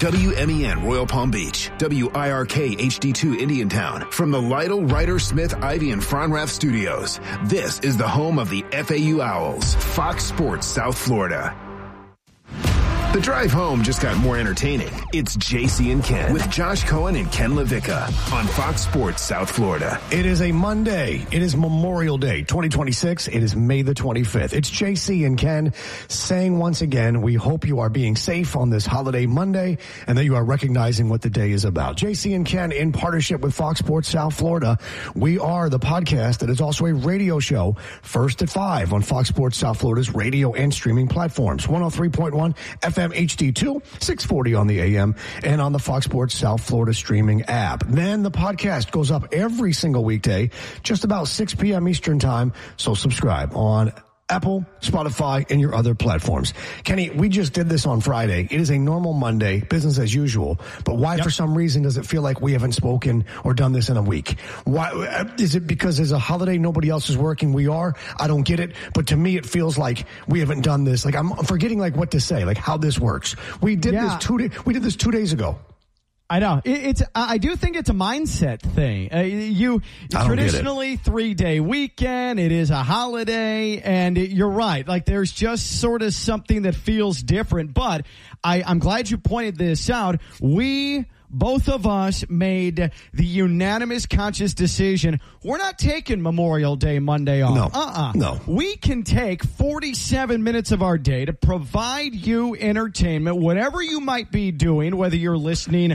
WMEN Royal Palm Beach, WIRK HD2 Indiantown. From the Lytle, Ryder, Smith, Ivy, and Fronrath studios, this is the home of the FAU Owls, Fox Sports South Florida. The drive home just got more entertaining. It's JC and Ken with Josh Cohen and Ken LaVicka on Fox Sports South Florida. It is a Monday. It is Memorial Day 2026. It is May the 25th. It's JC and Ken saying once again, we hope you are being safe on this holiday Monday and that you are recognizing what the day is about. JC and Ken in partnership with Fox Sports South Florida. We are the podcast that is also a radio show, first at 5 on Fox Sports South Florida's radio and streaming platforms. 103.1 FM HD2, 640 on the AM, and on the Fox Sports South Florida streaming app. Then the podcast goes up every single weekday, just about 6 p.m. Eastern time, so subscribe on Apple, Spotify, and your other platforms. Kenny, we just did this on Friday. It is a normal Monday, business as usual. But why, for some reason, does it feel like we haven't spoken or done this in a week? Why is it because there's a holiday, nobody else is working, we are? I don't get it. But to me, it feels like we haven't done this. Like I'm forgetting like what to say, like how this works. We did this 2 days ago. I know. I do think it's a mindset thing. You traditionally 3-day weekend. It is a holiday, and you're right. Like there's just sort of something that feels different. But I'm glad you pointed this out. Both of us made the unanimous conscious decision. We're not taking Memorial Day Monday off. No. We can take 47 minutes of our day to provide you entertainment, whatever you might be doing, whether you're listening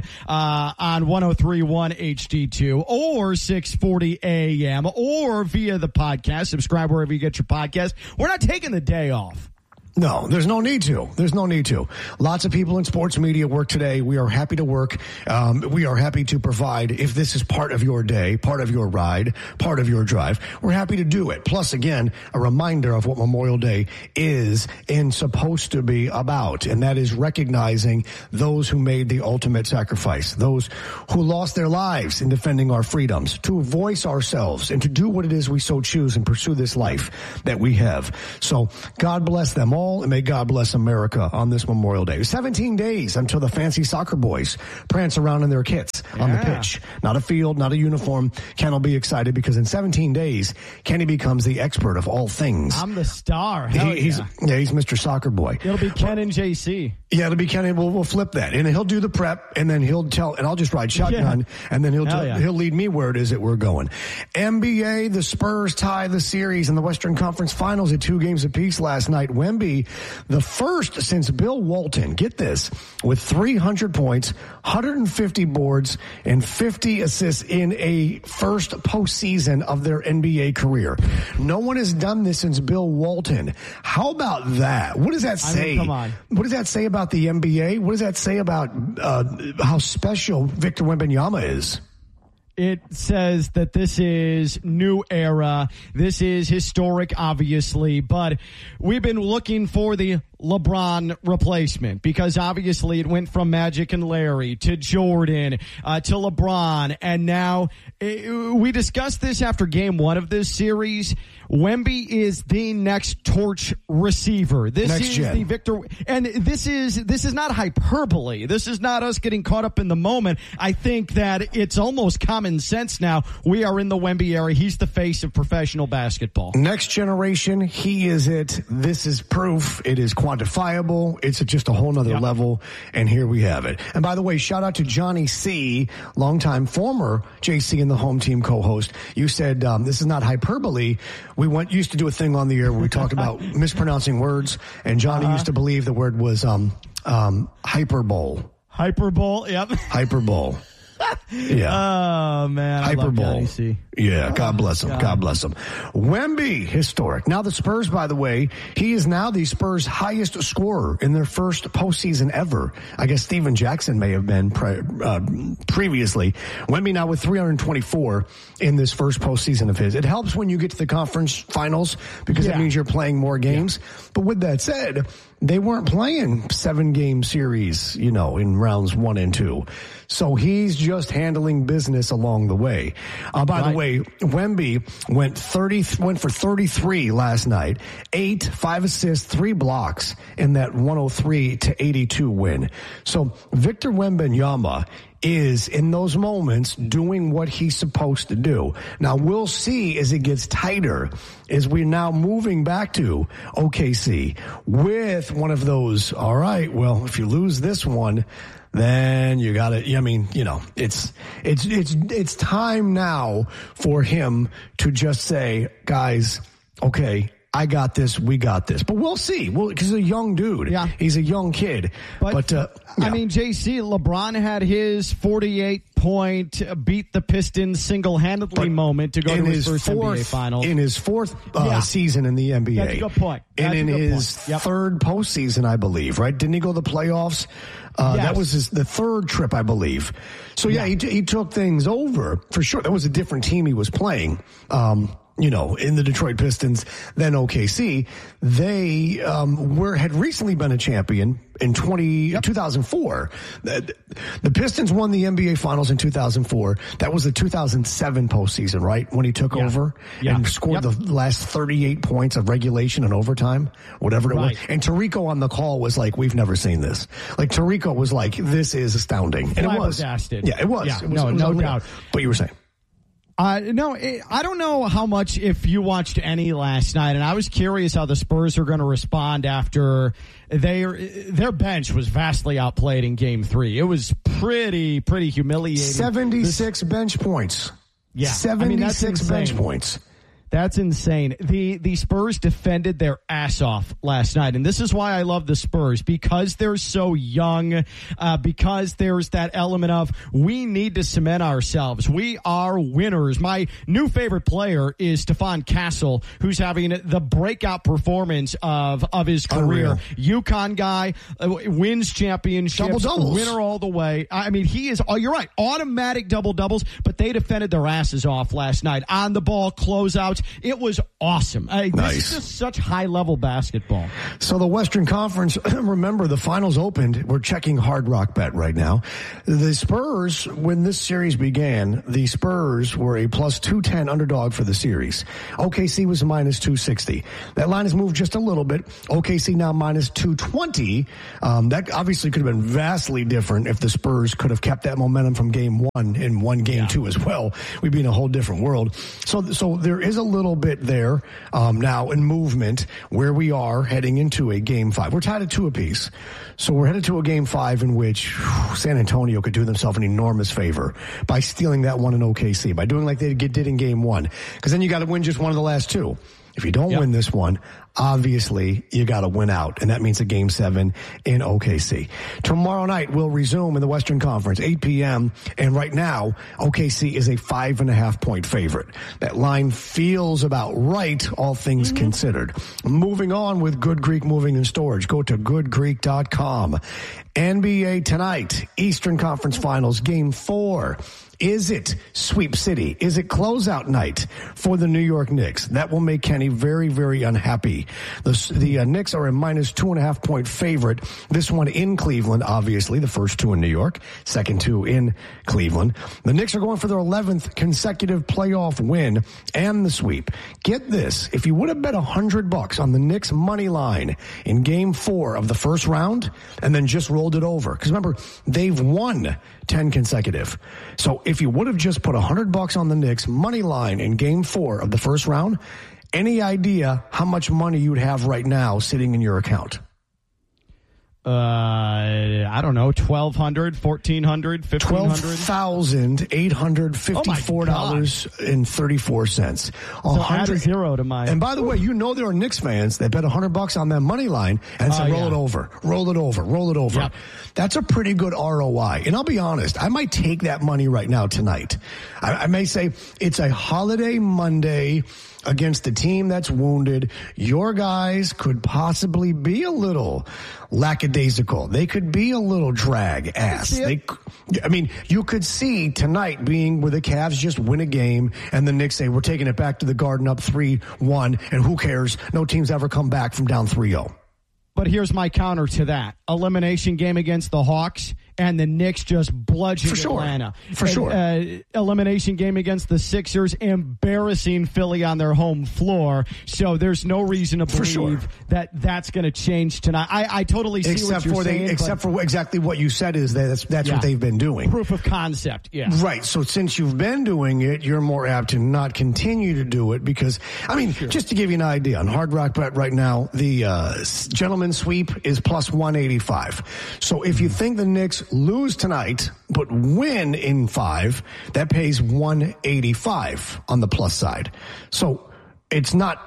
on 103.1 HD2 or 640 AM or via the podcast. Subscribe wherever you get your podcast. We're not taking the day off. No, there's no need to. There's no need to. Lots of people in sports media work today. We are happy to work. We are happy to provide, if this is part of your day, part of your ride, part of your drive, we're happy to do it. Plus, again, a reminder of what Memorial Day is and supposed to be about, and that is recognizing those who made the ultimate sacrifice, those who lost their lives in defending our freedoms, to voice ourselves and to do what it is we so choose and pursue this life that we have. So God bless them all. And may God bless America on this Memorial Day. 17 days until the fancy soccer boys prance around in their kits on the pitch. Not a field, not a uniform. Ken will be excited because in 17 days, Kenny becomes the expert of all things. I'm the star. He's Mr. Soccer Boy. It'll be Ken and JC. Yeah, it'll be Ken, and we'll flip that. And he'll do the prep, and then he'll tell, and I'll just ride shotgun, and then he'll lead me where it is that we're going. NBA, the Spurs tie the series in the Western Conference Finals at 2 games apiece last night. Wemby, the first since Bill Walton, get this, with 300 points, 150 boards, and 50 assists in a first postseason of their NBA career. No one has done this since Bill Walton. How about that? What does that say? Come on. What does that say about the NBA? What does that say about how special Victor Wembanyama is? It says that this is new era. This is historic, obviously, but we've been looking for the LeBron replacement because obviously it went from Magic and Larry to Jordan to LeBron, and now we discussed this after game 1 of this series. Wemby is the next torch receiver. This next is gen. the Victor, and this is not hyperbole. This is not us getting caught up in the moment. I think that it's almost common sense now. We are in the Wemby era. He's the face of professional basketball. Next generation, he is it. This is proof. It is quantifiable. It's just a whole nother level, and here we have it. And by the way, shout out to Johnny C., longtime former JC and the Home Team co-host. You said this is not hyperbole. We used to do a thing on the air where we talked about mispronouncing words, and Johnny used to believe the word was hyperbole. Hyperbole, yep. Hyperbole. Yeah. Oh, man. Hyperbole. I love Johnny C. Yeah, God bless him. God bless him. Wemby, historic. Now the Spurs, by the way, he is now the Spurs' highest scorer in their first postseason ever. I guess Steven Jackson may have been previously. Wemby now with 324 in this first postseason of his. It helps when you get to the conference finals because it means you're playing more games. But with that said, they weren't playing 7-game series, in rounds 1 and 2. So he's just handling business along the way. By the way, Wemby went for 33 last night, 5 assists, 3 blocks in that 103-82 win. So Victor Wembanyama is in those moments doing what he's supposed to do. Now we'll see as it gets tighter, as we're now moving back to OKC with one of those, all right, well, if you lose this one, then you got to, it's time now for him to just say, guys, okay, I got this. We got this. But we'll see. Because he's a young dude. Yeah. He's a young kid. But I mean, JC, LeBron had his 48-point beat the Pistons single-handedly moment to go to his first NBA Finals. In his fourth season in the NBA. That's a good point. And in his third postseason, I believe, right? Didn't he go to the playoffs? Yes. That was the third trip, I believe. So, he took things over, for sure. That was a different team he was playing. In the Detroit Pistons, then OKC, they had recently been a champion in 2004. The Pistons won the NBA Finals in 2004. That was the 2007 postseason, right? When he took over and scored the last 38 points of regulation and overtime, whatever it was. And Tirico on the call was like, we've never seen this. Like, Tirico was like, this is astounding. And it was. Yeah, it was. Yeah, it was no doubt. But you were saying. I don't know how much if you watched any last night, and I was curious how the Spurs are going to respond after their bench was vastly outplayed in Game 3. It was pretty humiliating. 76 bench points. Yeah, 76 bench points. That's insane. The Spurs defended their ass off last night, and this is why I love the Spurs, because they're so young, because there's that element of we need to cement ourselves. We are winners. My new favorite player is Stefan Castle, who's having the breakout performance of his career. UConn guy, wins championships, double-doubles, winner all the way. I mean, he is, you're right, automatic double-doubles, but they defended their asses off last night. On the ball, closeouts. It was awesome. Nice. This is just such high-level basketball. So the Western Conference, remember, the finals opened. We're checking Hard Rock Bet right now. The Spurs, when this series began, the Spurs were a plus 210 underdog for the series. OKC was a minus 260. That line has moved just a little bit. OKC now minus 220. That obviously could have been vastly different if the Spurs could have kept that momentum from Game 1 and won Game 2 as well. We'd be in a whole different world. So there is a little bit there now in movement where we are heading into a Game 5. We're tied at 2 apiece. So we're headed to a Game 5 in which San Antonio could do themselves an enormous favor by stealing that one in OKC, by doing like they did in Game 1. Because then you got to win just one of the last 2. If you don't win this one, obviously you got to win out, and that means a Game 7 in OKC. Tomorrow night we'll resume in the Western Conference, 8 p.m., and right now OKC is a 5.5-point favorite. That line feels about right, all things considered. Moving on with Good Greek Moving and Storage. Go to goodgreek.com. NBA tonight, Eastern Conference Finals, Game 4. Is it Sweep City? Is it closeout night for the New York Knicks? That will make Kenny very, very unhappy. The Knicks are a minus 2.5-point favorite. This one in Cleveland, obviously. The first 2 in New York, second 2 in Cleveland. The Knicks are going for their 11th consecutive playoff win and the sweep. Get this. If you would have bet $100 on the Knicks money line in Game 4 of the first round and then just rolled it over, because remember, they've won 10 consecutive. So if you would have just put $100 on the Knicks money line in Game 4 of the first round, any idea how much money you'd have right now sitting in your account? I don't know, $1,200, $1,400, $1,500? $12,854.34. So add a zero to mine. And by the way, there are Knicks fans that bet $100 on that money line and said, roll it over. Yep. That's a pretty good ROI. And I'll be honest, I might take that money right now tonight. I may say it's a holiday Monday against a team that's wounded. Your guys could possibly be a little lackadaisical. They could be a little drag ass. You could see tonight being where the Cavs just win a game and the Knicks say, we're taking it back to the Garden up 3-1, and who cares? No team's ever come back from down 3-0. But here's my counter to that. Elimination game against the Hawks, and the Knicks just bludgeoned Atlanta. For sure. Elimination game against the Sixers, embarrassing Philly on their home floor. So there's no reason to believe that that's going to change tonight. I totally see what you're saying. Except for exactly what you said is that's what they've been doing. Proof of concept, yeah. Right. So since you've been doing it, you're more apt to not continue to do it because, just to give you an idea, on Hard Rock Bet right now, the gentleman's sweep is plus 185. So if you think the Knicks lose tonight but win in 5, that pays 185 on the plus side. So it's not,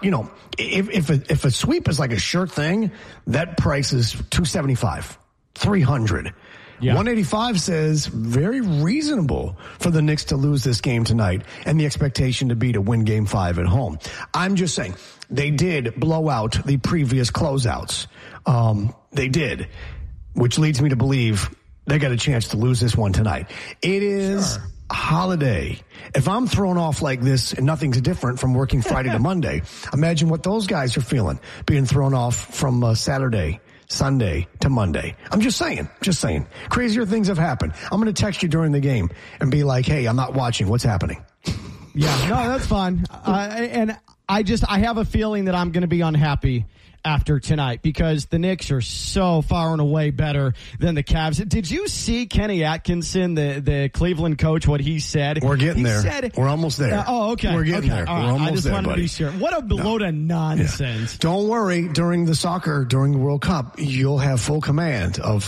if a sweep is like a sure thing, that price is 275, 300. Yeah. 185 says very reasonable for the Knicks to lose this game tonight and the expectation to be to win game 5 at home. I'm just saying they did blow out the previous closeouts. They did, which leads me to believe they got a chance to lose this one tonight. It is holiday. If I'm thrown off like this and nothing's different from working Friday to Monday, imagine what those guys are feeling, being thrown off from Saturday, Sunday to Monday. I'm just saying. Crazier things have happened. I'm going to text you during the game and be like, hey, I'm not watching. What's happening? Yeah, no, that's fine. And I have a feeling that I'm going to be unhappy after tonight because the Knicks are so far and away better than the Cavs. Did you see Kenny Atkinson, the Cleveland coach, what he said? We're getting there. We're almost there. Okay. We're getting there. Right. We're almost I just there, wanted buddy. to be sure. What a load of nonsense. Yeah. Don't worry. During the World Cup, you'll have full command of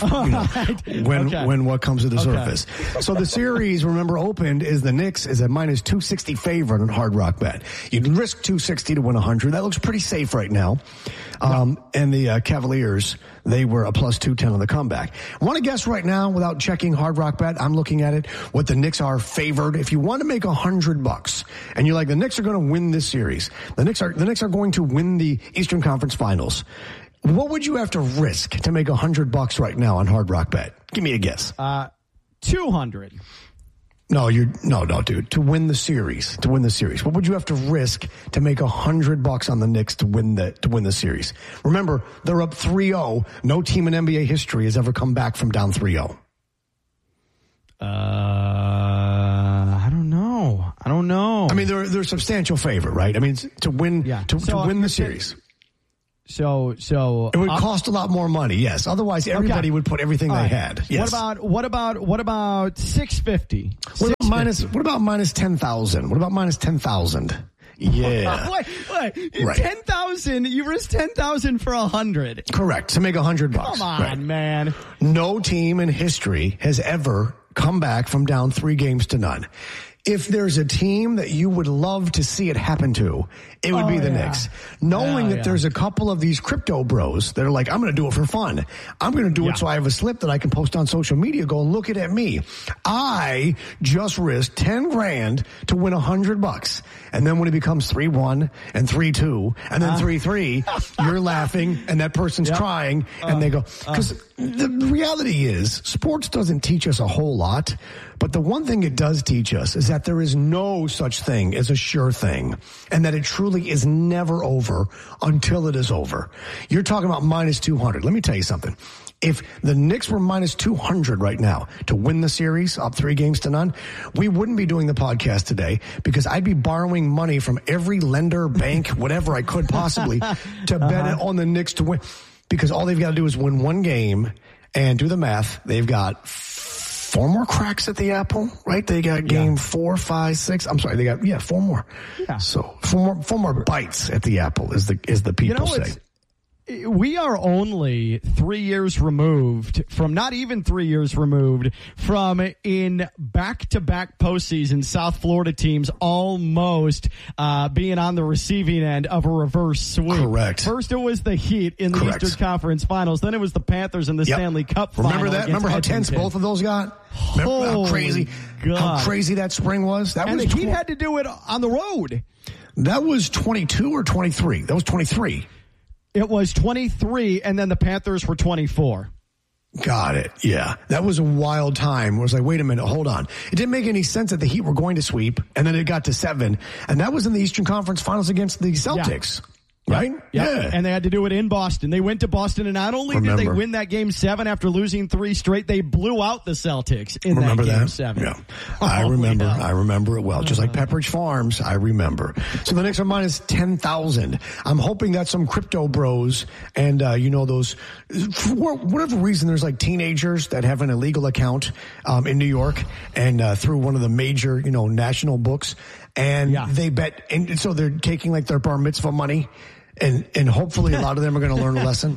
when what comes to the surface. So the series, remember, opened is the Knicks is a minus 260 favorite on Hard Rock Bet. You'd risk 260 to win 100. That looks pretty safe right now. And the Cavaliers, they were a plus 210 on the comeback. Want to guess right now without checking Hard Rock Bet? I'm looking at it. What the Knicks are favored. If you want to make $100 and you're like, the Knicks are going to win this series. The Knicks are going to win the Eastern Conference Finals. What would you have to risk to make $100 right now on Hard Rock Bet? Give me a guess. 200. No, dude. To win the series. What would you have to risk to make $100 on the Knicks to win the series? Remember, they're up 3-0. No team in NBA history has ever come back from down 3-0. I don't know. I mean, they're a substantial favorite, right? I mean, to win the series. So it would cost a lot more money. Yes. Otherwise, everybody would put everything they had. Yes. What about 650? What about minus 10,000? What about minus 10,000? Yeah. Wait. Right. 10,000. You risk 10,000 for 100. Correct. To make $100. Come on, man. No team in history has ever come back from down 3-0. If there's a team that you would love to see it happen to, it would be the Knicks. Knowing that there's a couple of these crypto bros that are like, I'm going to do it for fun. I'm going to do it so I have a slip that I can post on social media going, look at me. I just risked 10 grand to win $100. And then when it becomes 3-1 and 3-2 and then 3-3, you're laughing and that person's crying and they go, because the reality is sports doesn't teach us a whole lot. But the one thing it does teach us is that there is no such thing as a sure thing and that it truly is never over until it is over. You're talking about minus 200. Let me tell you something. If the Knicks were minus 200 right now to win the series, up 3-0, we wouldn't be doing the podcast today because I'd be borrowing money from every lender, bank, whatever I could possibly to bet on the Knicks to win. Because all they've got to do is win one game and do the math. They've got 4 more cracks at the apple, right? They got game 4, 5, 6. I'm sorry, they got 4 more. Yeah. So 4 more bites at the apple, is the people say. We are only 3 years removed from, not even 3 years removed from, in back-to-back postseason, South Florida teams almost being on the receiving end of a reverse sweep. Correct. First it was the Heat in the Eastern Conference Finals. Then it was the Panthers in the Stanley Cup Final. Remember that? Remember how tense both of those got? Remember how crazy that spring was? And the Heat had to do it on the road. That was 22 or 23? That was 23. It was 23, and then the Panthers were 24. Got it. Yeah. That was a wild time. It was like, wait a minute, hold on. It didn't make any sense that the Heat were going to sweep, and then it got to 7, and that was in the Eastern Conference Finals against the Celtics. Right? Yep. Yeah. And they had to do it in Boston. They went to Boston, and not only did they win that Game 7 after losing 3 straight, they blew out the Celtics in that Game 7. Yeah. I remember it well. Just like Pepperidge Farms, I remember. So the Knicks are minus 10,000. I'm hoping that some crypto bros and, those, for whatever reason, there's like teenagers that have an illegal account in New York and through one of the major, national books. And they bet, and so they're taking like their bar mitzvah money. And hopefully a lot of them are going to learn a lesson.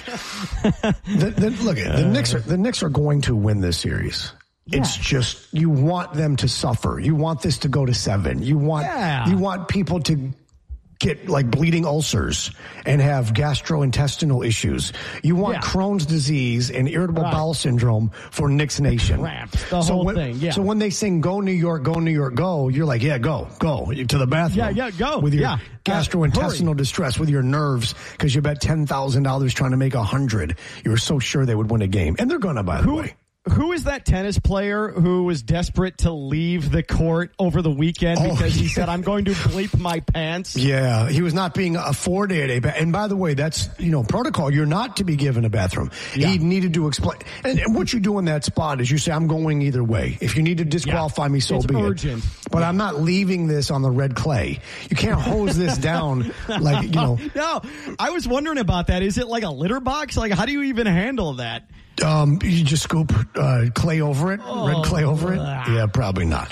The Knicks are going to win this series. Yeah. It's just you want them to suffer. You want this to go to 7. You want people to get like bleeding ulcers and have gastrointestinal issues. You want Crohn's disease and irritable bowel syndrome for Knicks Nation. The whole thing. Yeah. So when they sing "Go New York, Go New York, Go," you're like, go to the bathroom. Go with your gastrointestinal distress, with your nerves, because you bet $10,000 trying to make 100. You were so sure they would win a game, and they're gonna, by the way. Who is that tennis player who was desperate to leave the court over the weekend because he said, I'm going to bleep my pants? Yeah, he was not being afforded and by the way, that's, protocol. You're not to be given a bathroom. Yeah. He needed to explain. And what you do in that spot is you say, I'm going either way. If you need to disqualify me, so be urgent. It. But I'm not leaving this on the red clay. You can't hose this down like, No, I was wondering about that. Is it like a litter box? Like, how do you even handle that? You just scoop clay over it, red clay over it. Yeah, probably not.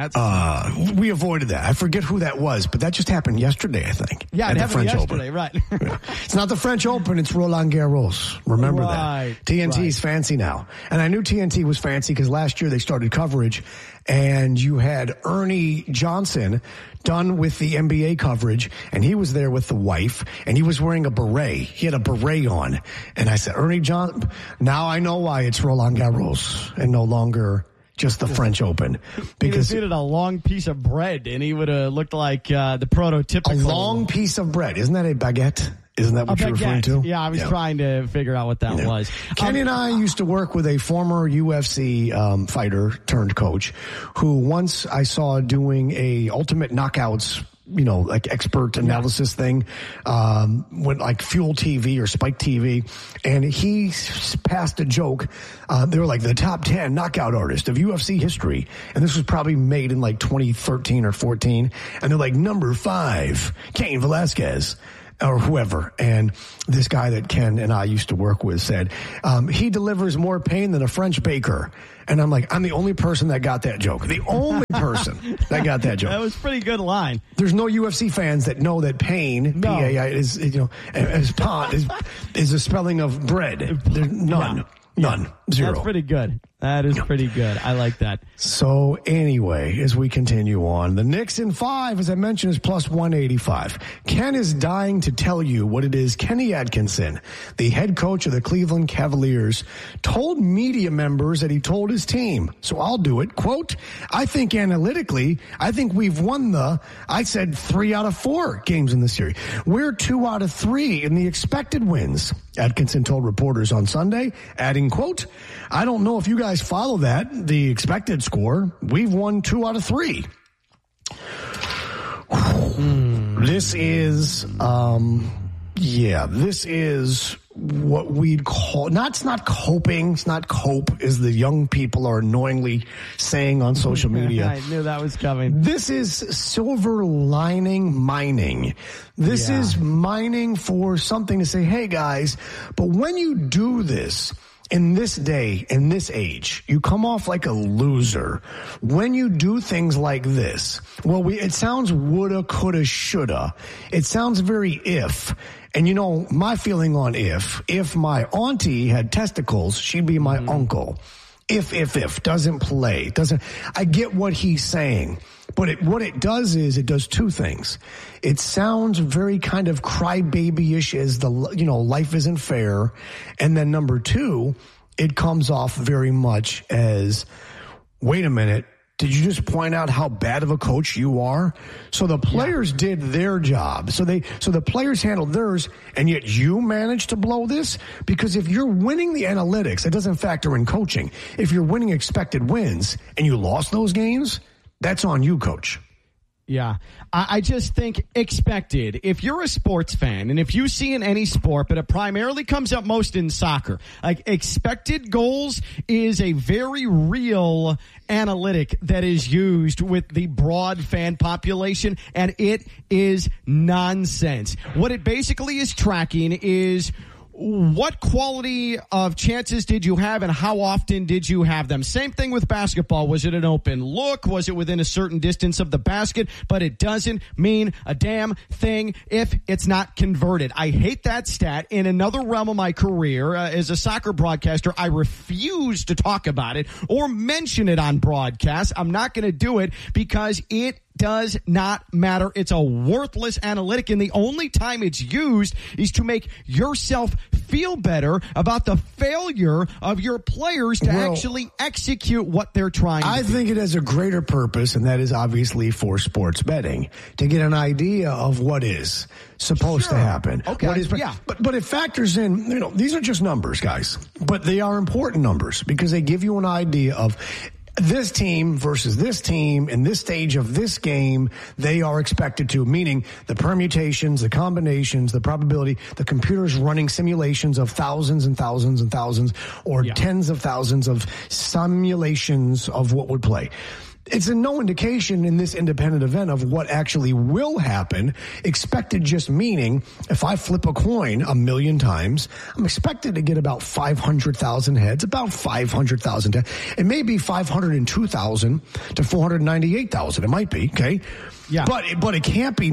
We avoided that. I forget who that was, but that just happened yesterday, I think. Yeah, it happened yesterday, right. It's not the French Open, it's Roland Garros. Remember that. TNT's fancy now. And I knew TNT was fancy because last year they started coverage, and you had Ernie Johnson done with the NBA coverage, and he was there with the wife, and he was wearing a beret. He had a beret on. And I said, Ernie Johnson, now I know why it's Roland Garros and no longer just the French Open. Because he needed a long piece of bread, and he would have looked like the prototypical. A long piece of bread. Isn't that a baguette? Isn't that what you're referring to? Yeah, I was trying to figure out what that was. Kenny and I used to work with a former UFC fighter turned coach who once I saw doing a Ultimate Knockouts, like expert analysis thing, went like Fuel TV or Spike TV. And he passed a joke. They were like the top 10 knockout artist of UFC history. And this was probably made in like 2013 or 14. And they're like, number 5, Cain Velasquez. Or whoever. And this guy that Ken and I used to work with said, he delivers more pain than a French baker. And I'm like, I'm the only person that got that joke. The only person that got that joke. That was a pretty good line. There's no UFC fans that know that pain, P-A-I, is, is a spelling of bread. There's none. None. Zero. That's pretty good. That is pretty good. I like that. So anyway, as we continue on, the Knicks in 5, as I mentioned, is plus 185. Ken is dying to tell you what it is Kenny Atkinson, the head coach of the Cleveland Cavaliers, told media members that he told his team. So I'll do it. Quote, I think analytically, we've won I said 3 out of 4 games in the series. We're 2 out of 3 in the expected wins. Atkinson told reporters on Sunday, adding, quote, I don't know if you guys follow that, the expected score. We've won 2 out of 3. This is, this is what we'd call, it's not coping, it's not cope, as the young people are annoyingly saying on social media. I knew that was coming. This is silver lining mining. This is mining for something to say, hey guys, but when you do this, in this day, in this age, you come off like a loser. When you do things like this, it sounds woulda, coulda, shoulda. It sounds very if. And my feeling on if my auntie had testicles, she'd be my uncle. If, doesn't play, I get what he's saying. But what it does is it does 2 things. It sounds very kind of crybaby-ish as life isn't fair. And then number 2, it comes off very much as, wait a minute, did you just point out how bad of a coach you are? So the players did their job. So the players handled theirs, and yet you managed to blow this? Because if you're winning the analytics, it doesn't factor in coaching. If you're winning expected wins and you lost those games, that's on you, coach. Yeah, I just think expected. If you're a sports fan and if you see in any sport, but it primarily comes up most in soccer, like expected goals is a very real analytic that is used with the broad fan population, and it is nonsense. What it basically is tracking is what quality of chances did you have and how often did you have them? Same thing with basketball. Was it an open look? Was it within a certain distance of the basket? But it doesn't mean a damn thing if it's not converted. I hate that stat. In another realm of my career, as a soccer broadcaster, I refuse to talk about it or mention it on broadcast. I'm not going to do it because it does not matter. It's a worthless analytic, and the only time it's used is to make yourself feel better about the failure of your players to actually execute what they're trying to do. I think it has a greater purpose, and that is obviously for sports betting, to get an idea of what is supposed to happen. Okay. What is, but it factors in, these are just numbers, guys, but they are important numbers because they give you an idea of this team versus this team in this stage of this game, they are expected to, meaning the permutations, the combinations, the probability, the computer's running simulations of thousands and thousands and thousands or tens of thousands of simulations of what would play. It's no indication in this independent event of what actually will happen. Expected just meaning if I flip a coin 1 million times, I'm expected to get about 500,000 heads, about 500,000. It may be 502,000 to 498,000. It might be, okay? Yeah. But it can't be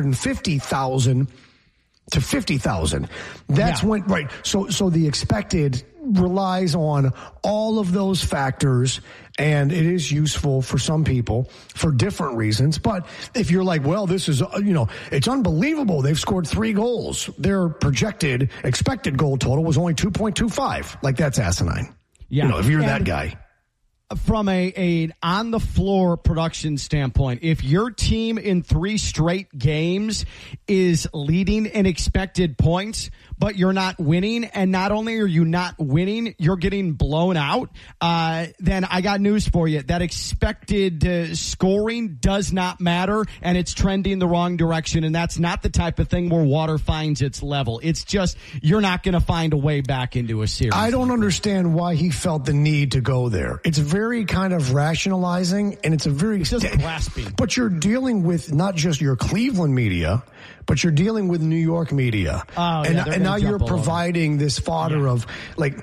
950,000 to 50,000. That's when, right. So the expected relies on all of those factors, and it is useful for some people for different reasons. But if you're like, well, this is, it's unbelievable. They've scored 3 goals. Their projected expected goal total was only 2.25. Like, that's asinine. Yeah. If you're that guy. From a on the floor production standpoint, if your team in 3 straight games is leading in expected points, but you're not winning, and not only are you not winning, you're getting blown out, then I got news for you. That expected scoring does not matter, and it's trending the wrong direction, and that's not the type of thing where water finds its level. It's just you're not going to find a way back into a series. I don't understand why he felt the need to go there. It's very kind of rationalizing, and it's just grasping. But you're dealing with not just your Cleveland media, but you're dealing with New York media. And now you're providing this fodder of and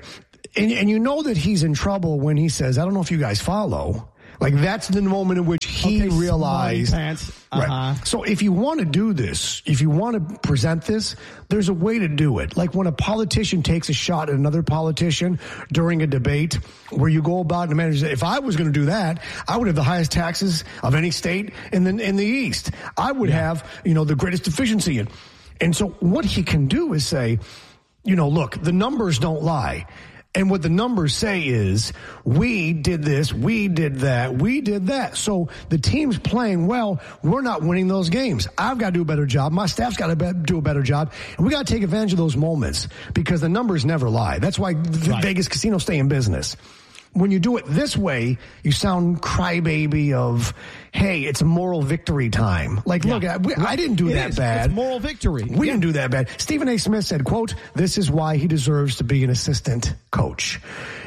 that he's in trouble when he says, I don't know if you guys follow. Like, that's the moment in which he realized. Right. So if you want to do this, if you want to present this, there's a way to do it. Like when a politician takes a shot at another politician during a debate where you go about and manage. If I was going to do that, I would have the highest taxes of any state in the East. I would have, the greatest efficiency. And so what he can do is say, look, the numbers don't lie. And what the numbers say is, we did this, we did that, we did that. So the team's playing well. We're not winning those games. I've got to do a better job. My staff's got to do a better job. And we got to take advantage of those moments because the numbers never lie. That's why the Vegas casinos stay in business. When you do it this way, you sound crybaby of, hey, it's moral victory time. Like, look, I didn't do that bad. It's moral victory. We didn't do that bad. Stephen A. Smith said, quote, this is why he deserves to be an assistant coach.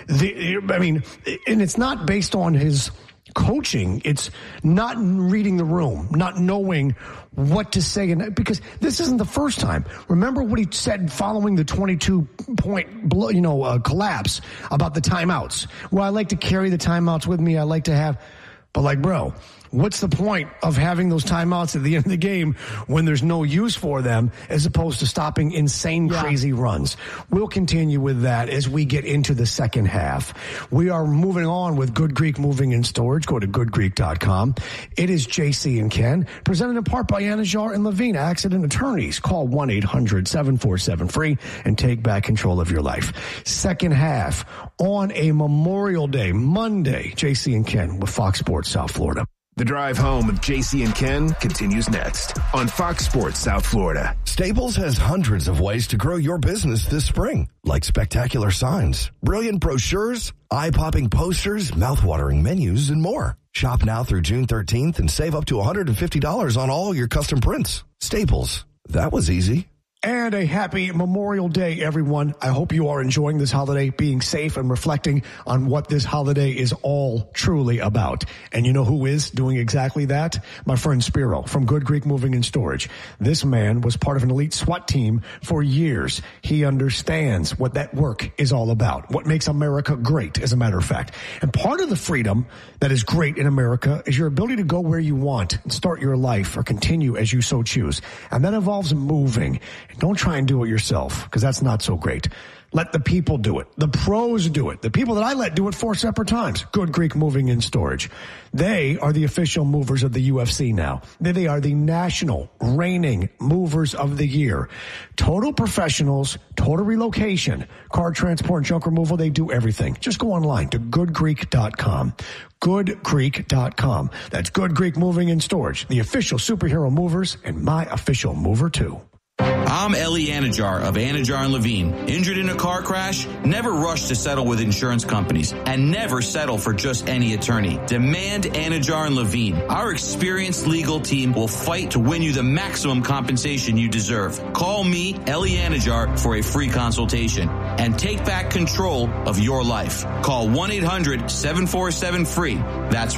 And it's not based on his coaching. It's not reading the room, not knowing what to say. And because this isn't the first time. Remember what he said following the 22-point collapse about the timeouts. Well, I like to carry the timeouts with me. I like to have, but bro, what's the point of having those timeouts at the end of the game when there's no use for them as opposed to stopping insane, crazy runs? We'll continue with that as we get into the second half. We are moving on with Good Greek Moving and Storage. Go to goodgreek.com. It is JC and Ken, presented in part by Anajar and Levine Accident Attorneys. Call 1-800-747-FREE and take back control of your life. Second half on a Memorial Day, Monday, JC and Ken with Fox Sports South Florida. The Drive Home with JC and Ken continues next on Fox Sports South Florida. Staples has hundreds of ways to grow your business this spring, like spectacular signs, brilliant brochures, eye-popping posters, mouth-watering menus, and more. Shop now through June 13th and save up to $150 on all your custom prints. Staples. That was easy. And a happy Memorial Day, everyone. I hope you are enjoying this holiday, being safe and reflecting on what this holiday is all truly about. And you know who is doing exactly that? My friend Spiro from Good Greek Moving and Storage. This man was part of an elite SWAT team for years. He understands what that work is all about, what makes America great, as a matter of fact. And part of the freedom that is great in America is your ability to go where you want and start your life or continue as you so choose. And that involves moving. Don't try and do it yourself, because that's not so great. Let the people do it. The pros do it. The people that I let do it 4 separate times. Good Greek Moving and Storage. They are the official movers of the UFC now. They are the national reigning movers of the year. Total professionals, total relocation, car transport, and junk removal. They do everything. Just go online to goodgreek.com. Goodgreek.com. That's Good Greek Moving and Storage, the official superhero movers and my official mover too. I'm Ellie Anajar of Anajar and Levine. Injured in a car crash? Never rush to settle with insurance companies, and never settle for just any attorney. Demand Anajar and Levine. Our experienced legal team will fight to win you the maximum compensation you deserve. Call me, Ellie Anajar, for a free consultation and take back control of your life. Call 1-800-747-FREE. That's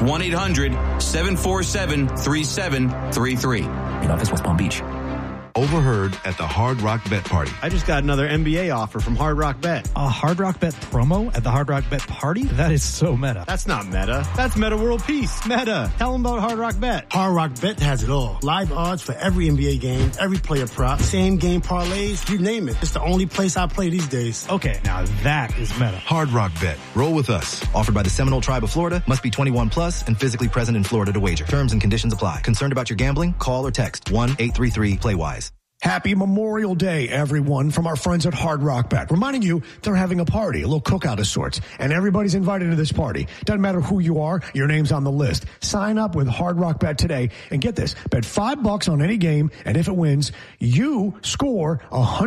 1-800-747-3733. In office, West Palm Beach. Overheard at the Hard Rock Bet Party. I just got another NBA offer from Hard Rock Bet. A Hard Rock Bet promo at the Hard Rock Bet Party? That is so meta. That's not meta. That's Meta World Peace. Meta. Tell them about Hard Rock Bet. Hard Rock Bet has it all. Live odds for every NBA game, every player prop, same game parlays, you name it. It's the only place I play these days. Okay, now that is meta. Hard Rock Bet. Roll with us. Offered by the Seminole Tribe of Florida. Must be 21 plus and physically present in Florida to wager. Terms and conditions apply. Concerned about your gambling? Call or text 1-833-PLAY-WISE. Happy Memorial Day, everyone, from our friends at Hard Rock Bet. Reminding you, they're having a party, a little cookout of sorts, and everybody's invited to this party. Doesn't matter who you are, your name's on the list. Sign up with Hard Rock Bet today, and get this, bet $5 on any game, and if it wins, you score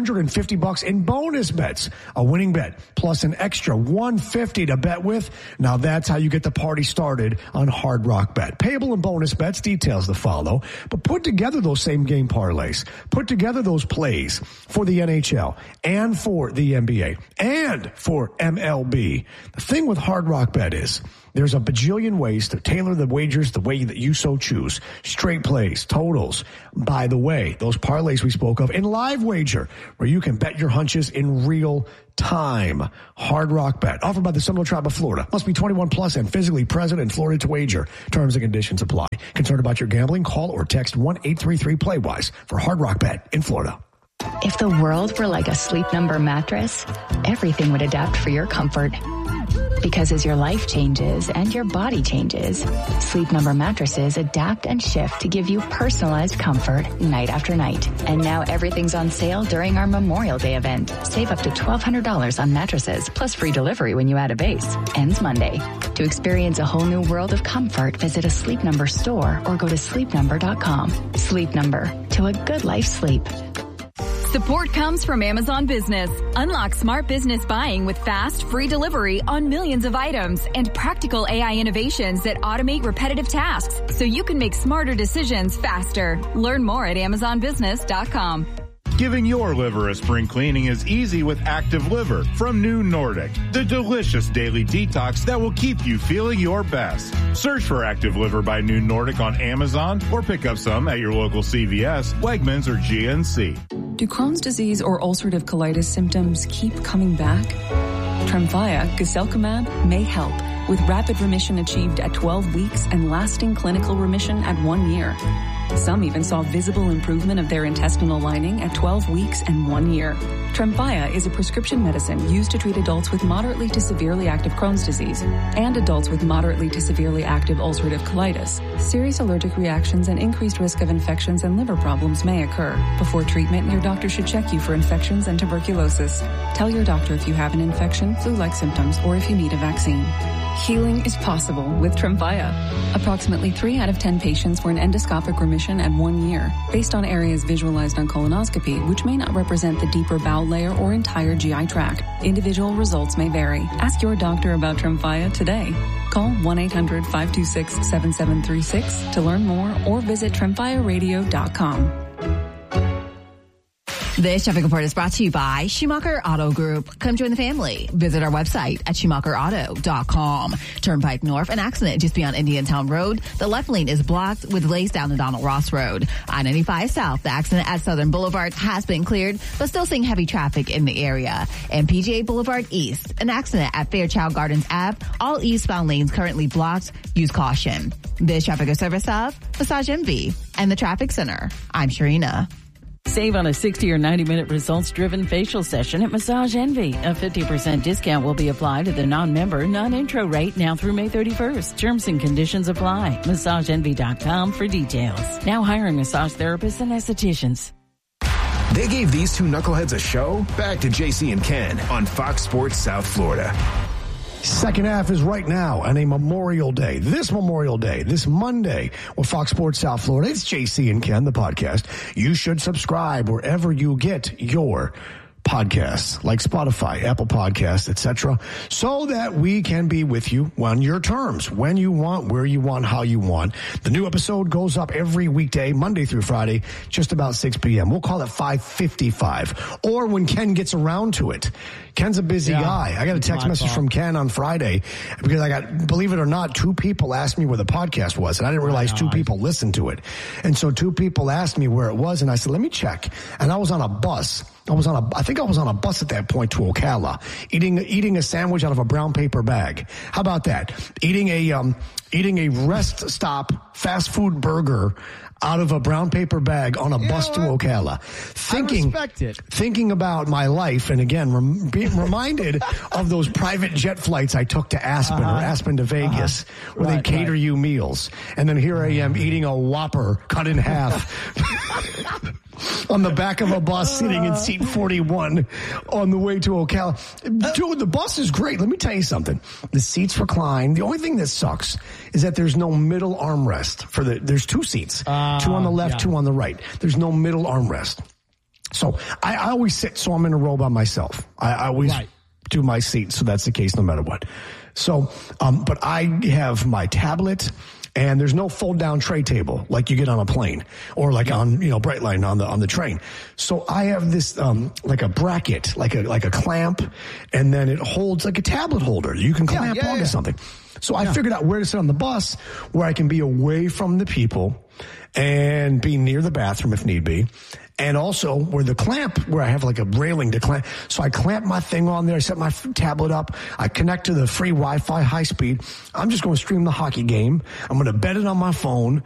$150 in bonus bets. A winning bet, plus an extra $150 to bet with. Now that's how you get the party started on Hard Rock Bet. Payable and bonus bets, details to follow, but put together those same game parlays. Put together those plays for the NHL and for the NBA and for MLB. The thing with Hard Rock Bet is there's a bajillion ways to tailor the wagers the way that you so choose. Straight plays, totals. By the way, those parlays we spoke of in Live Wager, where you can bet your hunches in real time. Hard Rock Bet, offered by the Seminole Tribe of Florida. Must be 21 plus and physically present in Florida to wager. Terms and conditions apply. Concerned about your gambling? Call or text 1-833-PLAY-WISE for Hard Rock Bet in Florida. If the world were like a Sleep Number mattress, everything would adapt for your comfort. Because as your life changes and your body changes, Sleep Number mattresses adapt and shift to give you personalized comfort night after night. And now everything's on sale during our Memorial Day event. Save up to $1,200 on mattresses, plus free delivery when you add a base. Ends Monday. To experience a whole new world of comfort, visit a Sleep Number store or go to sleepnumber.com. Sleep Number. To a good life sleep. Support comes from Amazon Business. Unlock smart business buying with fast, free delivery on millions of items and practical AI innovations that automate repetitive tasks so you can make smarter decisions faster. Learn more at AmazonBusiness.com. Giving your liver a spring cleaning is easy with Active Liver from New Nordic, the delicious daily detox that will keep you feeling your best. Search for Active Liver by New Nordic on Amazon or pick up some at your local CVS, Wegmans, or GNC. Do Crohn's disease or ulcerative colitis symptoms keep coming back? Tremfya, guselkumab, may help, with rapid remission achieved at 12 weeks and lasting clinical remission at 1 year. Some even saw visible improvement of their intestinal lining at 12 weeks and 1 year. Tremfya is a prescription medicine used to treat adults with moderately to severely active Crohn's disease and adults with moderately to severely active ulcerative colitis. Serious allergic reactions and increased risk of infections and liver problems may occur. Before treatment, your doctor should check you for infections and tuberculosis. Tell your doctor if you have an infection, flu-like symptoms, or if you need a vaccine. Healing is possible with Tremfya. Approximately 3 out of 10 patients were in endoscopic remission at 1 year, based on areas visualized on colonoscopy, which may not represent the deeper bowel layer or entire GI tract. Individual results may vary. Ask your doctor about Tremfya today. Call 1-800-526-7736 to learn more or visit TremfyaRadio.com. This traffic report is brought to you by Schumacher Auto Group. Come join the family. Visit our website at SchumacherAuto.com. Turnpike North, an accident just beyond Indiantown Road. The left lane is blocked with delays down to Donald Ross Road. I-95 South, the accident at Southern Boulevard has been cleared, but still seeing heavy traffic in the area. And PGA Boulevard East, an accident at Fairchild Gardens Ave. All eastbound lanes currently blocked. Use caution. This traffic is service of Massage Envy and the Traffic Center. I'm Sharina. Save on a 60 or 90-minute results-driven facial session at Massage Envy. A 50% discount will be applied to the non-member, non-intro rate now through May 31st. Terms and conditions apply. MassageEnvy.com for details. Now hiring massage therapists and estheticians. They gave these two knuckleheads a show. Back to JC and Ken on Fox Sports South Florida. Second half is right now on a Memorial Day. This Monday with Fox Sports South Florida. It's JC and Ken, the podcast. You should subscribe wherever you get your podcasts, like Spotify, Apple Podcasts, etc., so that we can be with you on your terms, when you want, where you want, how you want. The new episode goes up every weekday, Monday through Friday, just about 6 p.m. We'll call it 5:55, or when Ken gets around to it. Ken's a busy guy. I got a text message from Ken on Friday because I got, believe it or not, 2 people asked me where the podcast was, and I didn't realize 2 people listened to it. And so 2 people asked me where it was, and I said, let me check. And I was on a bus. I think I was on a bus at that point to Ocala, eating a sandwich out of a brown paper bag. How about that? Eating a rest stop fast food burger out of a brown paper bag on a bus to Ocala. Thinking about my life, and again, being reminded of those private jet flights I took to Aspen or Aspen to Vegas, where they cater you meals. And then here I am eating a Whopper cut in half on the back of a bus sitting in seat 41 on the way to Ocala. Dude, the bus is great. Let me tell you something. The seats recline. The only thing that sucks is that there's no middle armrest there's 2 seats. 2 on the left, 2 on the right. There's no middle armrest. So I always sit, so I'm in a row by myself. I always do my seat, so that's the case no matter what. So, but I have my tablet, and there's no fold down tray table like you get on a plane or like on, Brightline on the train. So I have this, like a bracket, like a clamp, and then it holds like a tablet holder. You can clamp onto something. So I figured out where to sit on the bus where I can be away from the people and be near the bathroom if need be. And also where I have like a railing to clamp. So I clamp my thing on there. I set my tablet up. I connect to the free Wi-Fi high speed. I'm just going to stream the hockey game. I'm going to bet it on my phone.